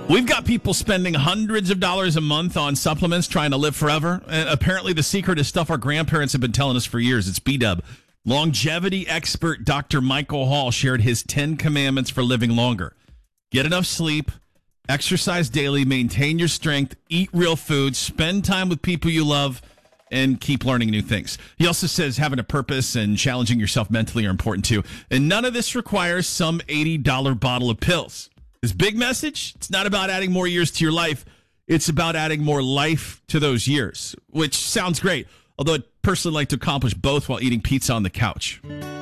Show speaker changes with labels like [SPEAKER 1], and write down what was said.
[SPEAKER 1] We've got people spending hundreds of dollars a month on supplements trying to live forever. And apparently the secret is stuff our grandparents have been telling us for years. It's B-Dub. Longevity expert Dr. Michael Hall shared his 10 commandments for living longer. Get enough sleep, exercise daily, maintain your strength, eat real food, spend time with people you love, and keep learning new things. He also says having a purpose and challenging yourself mentally are important too. And none of this requires some $80 bottle of pills. His big message, it's not about adding more years to your life. It's about adding more life to those years, which sounds great. Although I'd personally like to accomplish both while eating pizza on the couch.